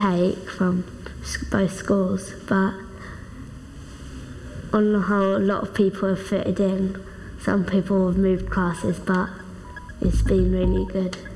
hate from both schools, but on the whole, a lot of people have fitted in. Some people have moved classes, but it's been really good.